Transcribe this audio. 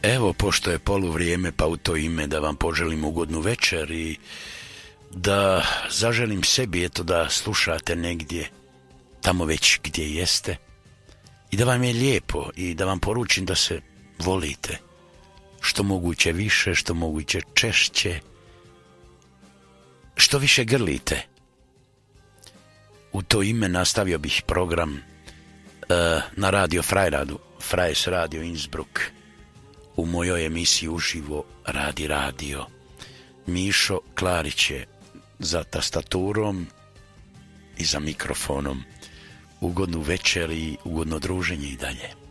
Evo, pošto je poluvrijeme, pa u to ime da vam poželim ugodnu večer i da zaželim sebi, eto, da slušate negdje, tamo već gdje jeste, i da vam je lijepo i da vam poručim da se volite što moguće više, što moguće češće, što više grlite. U to ime nastavio bih program na radio Freiradu, Freies Radio Innsbruck, u mojoj emisiji uživo Radi radio. Mišo Klarić je za tastaturom i za mikrofonom. Ugodnu večer i ugodno druženje i dalje.